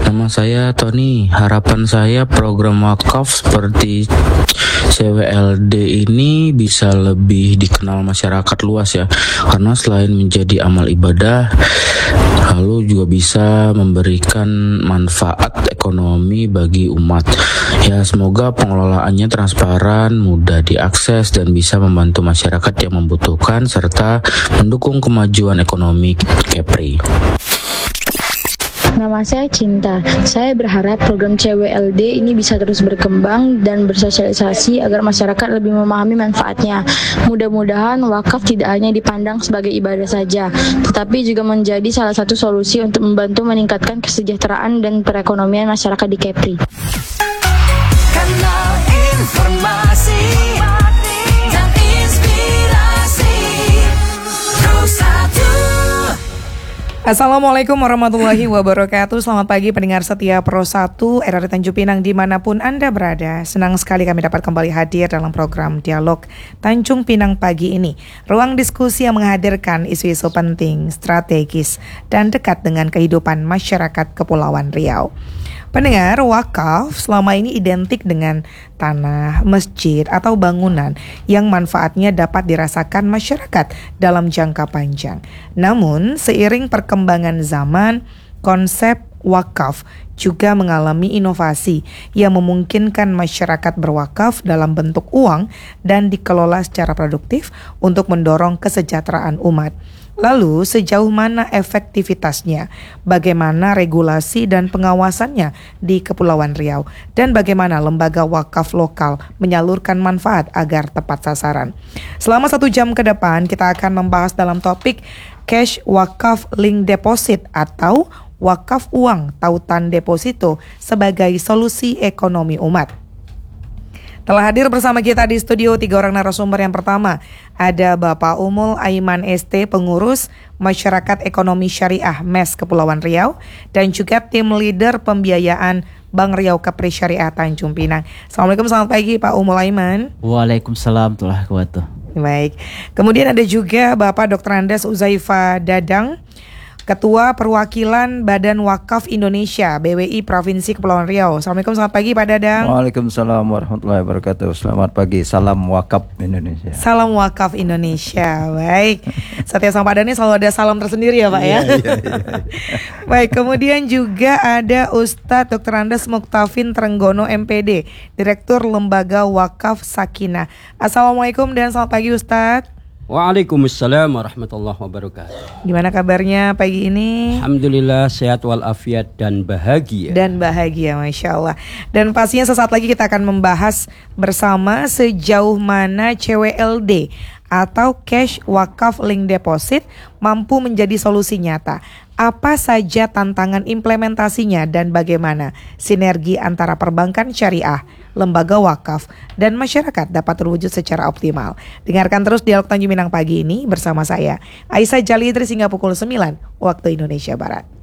Nama saya Tony. Harapan saya program wakaf seperti CWLD ini bisa lebih dikenal masyarakat luas ya. Karena selain menjadi amal ibadah, lalu juga bisa memberikan manfaat ekonomi bagi umat. Ya, semoga pengelolaannya transparan, mudah diakses dan bisa membantu masyarakat yang membutuhkan serta mendukung kemajuan ekonomi Kepri. Nama saya Cinta. Saya berharap program CWLD ini bisa terus berkembang dan bersosialisasi agar masyarakat lebih memahami manfaatnya. Mudah-mudahan wakaf tidak hanya dipandang sebagai ibadah saja, tetapi juga menjadi salah satu solusi untuk membantu meningkatkan kesejahteraan dan perekonomian masyarakat di Kepri. Kanal informasi dan inspirasi Pro 1. Assalamualaikum warahmatullahi wabarakatuh. Selamat pagi pendengar setia Pro 1 RRI Tanjung Pinang dimanapun Anda berada. Senang sekali kami dapat kembali hadir dalam program Dialog Tanjung Pinang pagi ini. Ruang diskusi yang menghadirkan isu-isu penting, strategis, dan dekat dengan kehidupan masyarakat Kepulauan Riau. Pendengar, wakaf selama ini identik dengan tanah, masjid, atau bangunan yang manfaatnya dapat dirasakan masyarakat dalam jangka panjang. Namun, seiring perkembangan zaman, konsep wakaf juga mengalami inovasi yang memungkinkan masyarakat berwakaf dalam bentuk uang dan dikelola secara produktif untuk mendorong kesejahteraan umat. Lalu sejauh mana efektivitasnya, bagaimana regulasi dan pengawasannya di Kepulauan Riau, dan bagaimana lembaga wakaf lokal menyalurkan manfaat agar tepat sasaran. Selama 1 jam ke depan kita akan membahas dalam topik Cash Wakaf Link Deposit atau wakaf uang tautan deposito sebagai solusi ekonomi umat. Telah hadir bersama kita di studio 3 orang narasumber. Yang pertama ada Bapak Umul Aiman ST, pengurus Masyarakat Ekonomi Syariah MES Kepulauan Riau, dan juga tim leader pembiayaan Bank Riau Kepri Syariah Tanjung Pinang. Assalamualaikum, selamat pagi Pak Umul Aiman. Waalaikumsalam warahmatullahi wabarakatuh. Baik, kemudian ada juga Bapak Dr. Andes Uzaifa Dadang, Ketua Perwakilan Badan Wakaf Indonesia BWI Provinsi Kepulauan Riau. Assalamualaikum, selamat pagi Pak Dadang. Waalaikumsalam warahmatullahi wabarakatuh. Selamat pagi, salam wakaf Indonesia. Salam wakaf Indonesia. Baik, setiap sama Pak Dadang selalu ada salam tersendiri ya Pak ya. Iya. Baik, kemudian juga ada Ustadz Dr. Andes Muktafin Trenggono MPD, Direktur Lembaga Wakaf Sakinah. Assalamualaikum dan selamat pagi Ustadz. Waalaikumsalam warahmatullahi wabarakatuh. Gimana kabarnya pagi ini? Alhamdulillah sehat walafiat dan bahagia. Masya Allah. Dan pastinya sesaat lagi kita akan membahas bersama sejauh mana CWLD atau Cash Wakaf Link Deposit mampu menjadi solusi nyata. Apa saja tantangan implementasinya dan bagaimana sinergi antara perbankan syariah, lembaga wakaf, dan masyarakat dapat terwujud secara optimal. Dengarkan terus Dialog Tanjung Pinang pagi ini bersama saya, Aisyah Jalidri, hingga pukul 9 waktu Indonesia Barat.